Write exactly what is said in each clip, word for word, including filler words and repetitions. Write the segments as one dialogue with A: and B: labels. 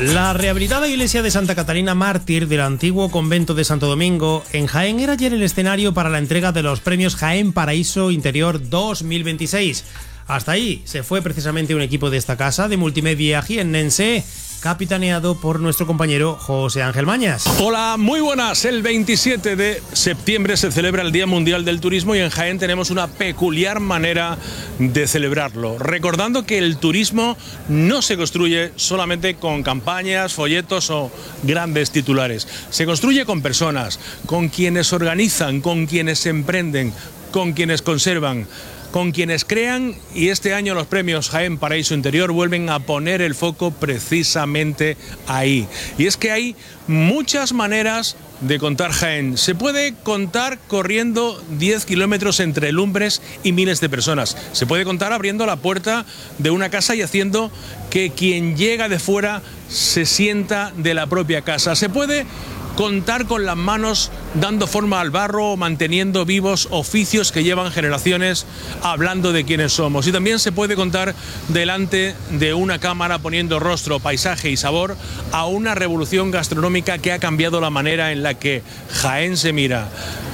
A: La rehabilitada iglesia de Santa Catalina Mártir del antiguo convento de Santo Domingo en Jaén era ayer el escenario para la entrega de los premios Jaén Paraíso Interior dos mil veintiséis. Hasta ahí se fue precisamente un equipo de esta casa de multimedia jiennense, capitaneado por nuestro compañero José Ángel Mañas.
B: Hola, muy buenas. El veintisiete de septiembre se celebra el Día Mundial del Turismo y en Jaén tenemos una peculiar manera de celebrarlo, recordando que el turismo no se construye solamente con campañas, folletos o grandes titulares. Se construye con personas, con quienes organizan, con quienes emprenden, con quienes conservan, con quienes crean, y este año los premios Jaén Paraíso Interior vuelven a poner el foco precisamente ahí. Y es que hay muchas maneras de contar Jaén. Se puede contar corriendo diez kilómetros entre lumbres y miles de personas. Se puede contar abriendo la puerta de una casa y haciendo que quien llega de fuera se sienta de la propia casa. Se puede contar con las manos dando forma al barro o manteniendo vivos oficios que llevan generaciones hablando de quiénes somos. Y también se puede contar delante de una cámara poniendo rostro, paisaje y sabor a una revolución gastronómica que ha cambiado la manera en la que Jaén se mira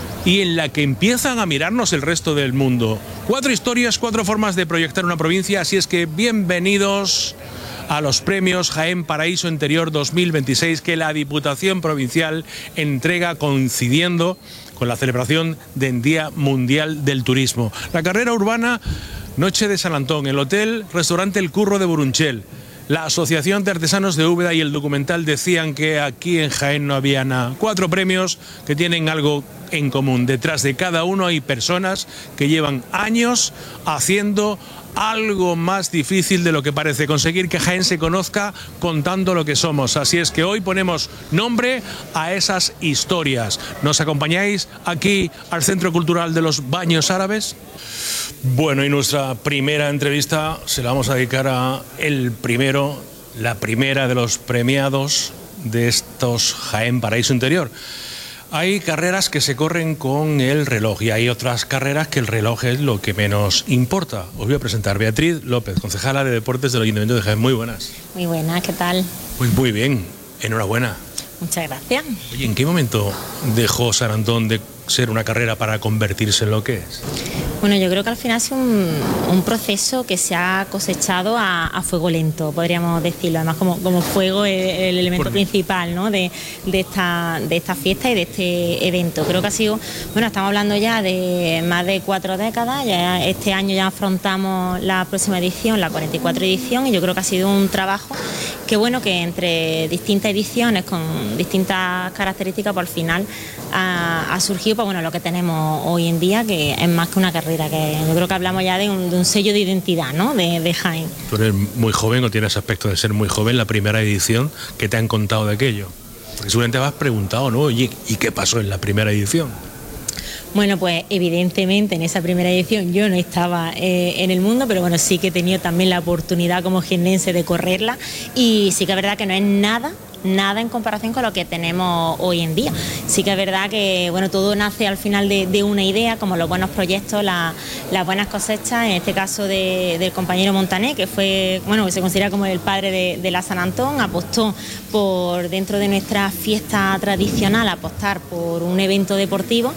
B: y en la que empiezan a mirarnos el resto del mundo. Cuatro historias, cuatro formas de proyectar una provincia, así es que bienvenidos a los premios Jaén Paraíso Interior dos mil veintiséis que la Diputación Provincial entrega coincidiendo con la celebración del Día Mundial del Turismo. La carrera urbana Noche de San Antón, el hotel restaurante El Curro de Burunchel, la Asociación de Artesanos de Úbeda y el documental decían que aquí en Jaén no había nada. Cuatro premios que tienen algo en común. Detrás de cada uno hay personas que llevan años haciendo algo más difícil de lo que parece, conseguir que Jaén se conozca contando lo que somos. Así es que hoy ponemos nombre a esas historias. ¿Nos acompañáis aquí al Centro Cultural de los Baños Árabes? Bueno, y nuestra primera entrevista se la vamos a dedicar a el primero, la primera de los premiados de estos Jaén Paraíso Interior. Hay carreras que se corren con el reloj y hay otras carreras que el reloj es lo que menos importa. Os voy a presentar Beatriz López, concejala de Deportes del Ayuntamiento de Jaén. Muy buenas.
C: Muy buenas, ¿qué tal?
B: Pues muy bien, enhorabuena.
C: Muchas gracias.
B: Oye, ¿en qué momento dejó San Antón de ser una carrera para convertirse en lo que es?
C: Bueno, yo creo que al final ha sido un, un proceso que se ha cosechado a, a fuego lento, podríamos decirlo. Además, como, como fuego es el elemento Por... principal, ¿no? de, de, esta, de esta fiesta y de este evento. Creo que ha sido, bueno, estamos hablando ya de más de cuatro décadas. Ya este año ya afrontamos la próxima edición, la cuarenta y cuatro edición, y yo creo que ha sido un trabajo que, bueno, que entre distintas ediciones con distintas características, por al final ha, ha surgido, pues bueno, lo que tenemos hoy en día, que es más que una carrera. Que yo creo que hablamos ya de un, de un sello de identidad, ¿no? de, de Jaén.
B: Tú eres muy joven o tienes aspecto de ser muy joven. La primera edición, ¿qué te han contado de aquello? Porque seguramente te has preguntado, ¿no? Oye, ¿y qué pasó en la primera edición?
C: Bueno, pues evidentemente en esa primera edición yo no estaba eh, en el mundo, pero bueno, sí que he tenido también la oportunidad como jiennense de correrla, y sí que es verdad que no es nada nada en comparación con lo que tenemos hoy en día. Sí que es verdad que bueno, todo nace al final de, de una idea, como los buenos proyectos, la, las buenas cosechas, en este caso de, del compañero Montané, que fue, bueno, que se considera como el padre de, de la San Antón, apostó por, dentro de nuestra fiesta tradicional, apostar por un evento deportivo,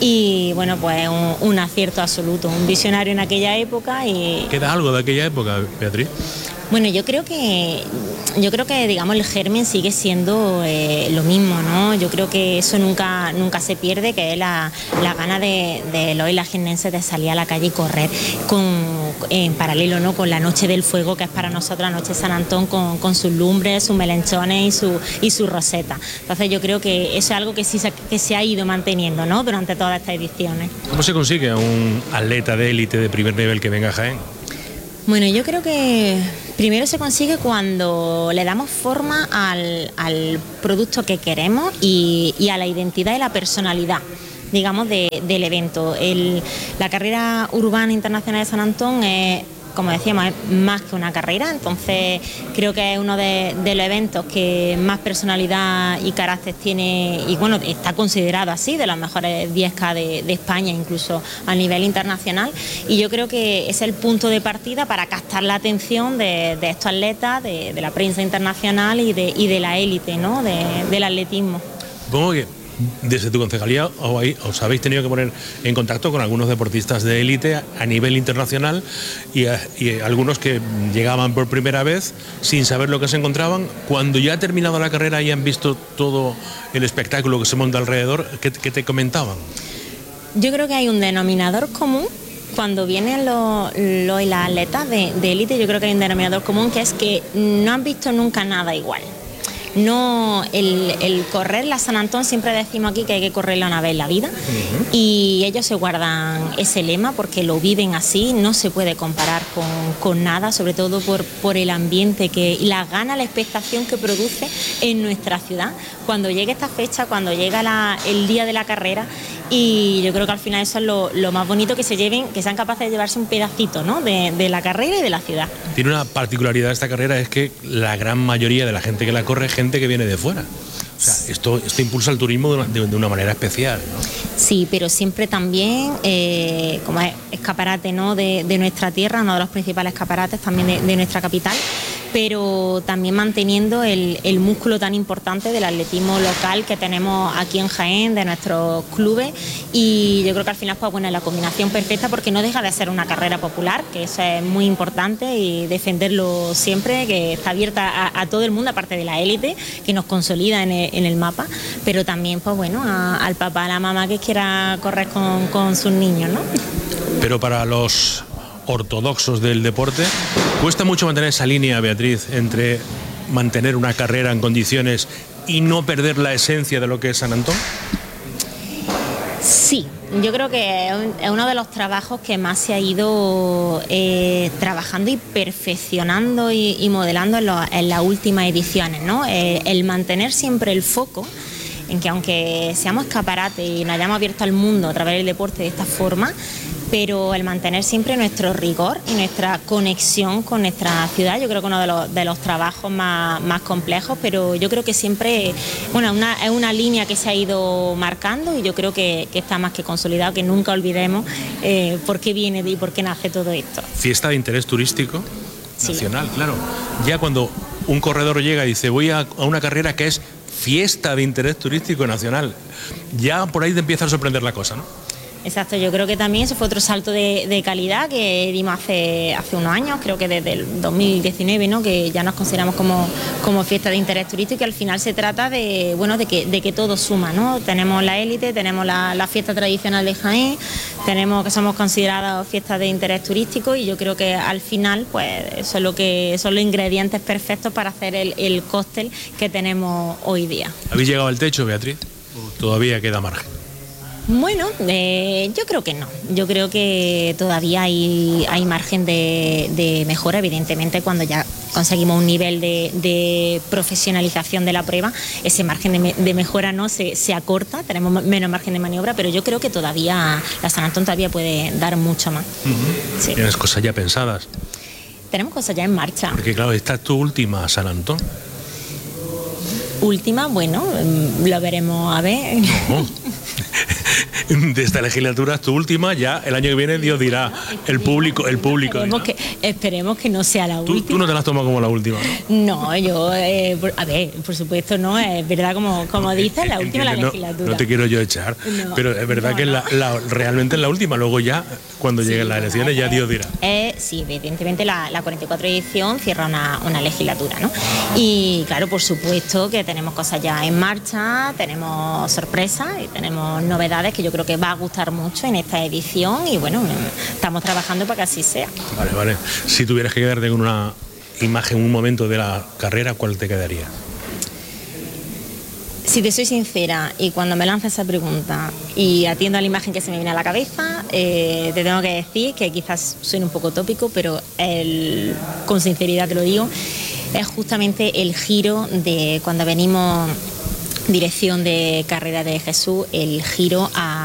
C: y bueno, pues un, un acierto absoluto, un visionario en aquella época. Y
B: ¿queda algo de aquella época, Beatriz?
C: Bueno, yo creo que yo creo que digamos el germen sigue siendo eh, lo mismo, ¿no? Yo creo que eso nunca nunca se pierde, que es la, la gana de, de los y las jiennenses de salir a la calle y correr con, en paralelo, ¿no? Con la Noche del Fuego, que es para nosotros la Noche de San Antón, con, con sus lumbres, sus melenchones y su y su roseta. Entonces yo creo que eso es algo que sí se, que se ha ido manteniendo, ¿no? Durante todas estas ediciones.
B: ¿Cómo se consigue a un atleta de élite de primer nivel que venga a Jaén?
C: Bueno, yo creo que primero se consigue cuando le damos forma al, al producto que queremos y, y a la identidad y la personalidad, digamos, de, del evento. El, la carrera urbana internacional de San Antón es como decíamos, es más que una carrera, entonces creo que es uno de, de los eventos que más personalidad y carácter tiene, y bueno, está considerado así, de los mejores diez K de, de España, incluso a nivel internacional, y yo creo que es el punto de partida para captar la atención de, de estos atletas, de, de la prensa internacional y de, y de la élite, ¿no?, de, del atletismo.
B: Supongo que desde tu concejalía os habéis tenido que poner en contacto con algunos deportistas de élite a nivel internacional y, a, y algunos que llegaban por primera vez sin saber lo que se encontraban. Cuando ya ha terminado la carrera y han visto todo el espectáculo que se monta alrededor, ¿qué, qué te comentaban?
C: Yo creo que hay un denominador común. Cuando vienen los, los y las atletas de, de élite, yo creo que hay un denominador común, que es que no han visto nunca nada igual. No, el, el correr la San Antón, siempre decimos aquí que hay que correrla una vez en la vida, uh-huh. y ellos se guardan ese lema porque lo viven así, no se puede comparar con, con nada, sobre todo por, por el ambiente que, y las ganas, la expectación que produce en nuestra ciudad cuando llegue esta fecha, cuando llega la, el día de la carrera. Y yo creo que al final eso es lo, lo más bonito, que se lleven, que sean capaces de llevarse un pedacito, ¿no?, de, de la carrera y de la ciudad. Tiene una particularidad esta carrera, es que la gran mayoría de la gente que la corre es gente que viene de fuera. O sea, esto, esto impulsa el turismo de una, de, de una manera especial, ¿no? Sí, pero siempre también, eh, como es escaparate, ¿no?, de, de nuestra tierra, uno de los principales escaparates también de, de nuestra capital, pero también manteniendo el, el músculo tan importante del atletismo local que tenemos aquí en Jaén, de nuestros clubes, y yo creo que al final, pues bueno, es la combinación perfecta, porque no deja de ser una carrera popular, que eso es muy importante, y defenderlo siempre, que está abierta a, a todo el mundo, aparte de la élite, que nos consolida en el, en el mapa, pero también, pues bueno, a, al papá, a la mamá que quiera correr con, con sus niños, ¿no? Pero para los ortodoxos del deporte, cuesta mucho mantener esa línea, Beatriz, entre mantener una carrera en condiciones y no perder la esencia de lo que es San Antón. Sí, yo creo que es uno de los trabajos que más se ha ido eh, trabajando y perfeccionando y, y modelando en, lo, en las últimas ediciones, ¿no? Eh, el mantener siempre el foco en que, aunque seamos escaparate y nos hayamos abierto al mundo a través del deporte de esta forma, pero el mantener siempre nuestro rigor y nuestra conexión con nuestra ciudad, yo creo que uno de los, de los trabajos más, más complejos, pero yo creo que siempre, bueno, una, es una línea que se ha ido marcando, y yo creo que, que está más que consolidado, que nunca olvidemos eh, por qué viene y por qué nace todo esto. Fiesta de interés turístico nacional, sí. Claro. Ya cuando un corredor llega y dice, voy a, a una carrera que es fiesta de interés turístico nacional, ya por ahí te empieza a sorprender la cosa, ¿no? Exacto, yo creo que también eso fue otro salto de, de calidad que dimos hace, hace unos años, creo que desde el dos mil diecinueve, ¿no?, que ya nos consideramos como, como fiesta de interés turístico, y que al final se trata de, bueno, de que, de que todo suma, ¿no? Tenemos la élite, tenemos la, la fiesta tradicional de Jaén, tenemos que somos considerados fiestas de interés turístico, y yo creo que al final, pues eso es lo que son los ingredientes perfectos para hacer el, el cóctel que tenemos hoy día. ¿Habéis llegado al techo, Beatriz? ¿O todavía queda margen? Bueno, eh, yo creo que no. Yo creo que todavía hay, hay margen de, de mejora. Evidentemente, cuando ya conseguimos un nivel de, de profesionalización de la prueba, ese margen de, de mejora no se, se acorta, tenemos menos margen de maniobra, pero yo creo que todavía la San Antón todavía puede dar mucho más. Uh-huh. Sí. ¿Tienes cosas ya pensadas? Tenemos cosas ya en marcha. Porque claro, esta es tu última San Antón. Última, bueno, lo veremos a ver. No. De esta legislatura es tu última, ya el año que viene Dios dirá, el público, el público. Esperemos, que, esperemos que no sea la última. ¿Tú, tú no te la has tomado como la última, ¿no? No, yo, eh, por, a ver, por supuesto no, es verdad como, como dices, la última de la legislatura. No, no te quiero yo echar, no, pero es verdad no, que no. La, la, realmente es la última, luego ya, cuando sí, lleguen las elecciones, ya Dios dirá. Eh, sí, evidentemente la, la cuarenta y cuatro edición cierra una, una legislatura, ¿no? Y claro, por supuesto que tenemos cosas ya en marcha, tenemos sorpresas y tenemos novedades que yo creo que va a gustar mucho en esta edición, y bueno, estamos trabajando para que así sea. Vale, vale. Si tuvieras que quedarte con una imagen, un momento de la carrera, ¿cuál te quedaría? Si te soy sincera, y cuando me lanzas esa pregunta y atiendo a la imagen que se me viene a la cabeza, eh, te tengo que decir que quizás suene un poco tópico, pero el, con sinceridad te lo digo, es justamente el giro de cuando venimos dirección de carrera de Jesús, el giro a